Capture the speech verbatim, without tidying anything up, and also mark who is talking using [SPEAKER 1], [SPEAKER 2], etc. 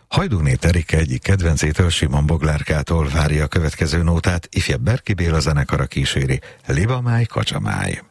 [SPEAKER 1] Hajdúné Terike egyik kedvencétől, Simon Boglárkától várja a következő nótát, ifjabb Berki Béla zenekara kíséri, Libamáj, Kacsamáj.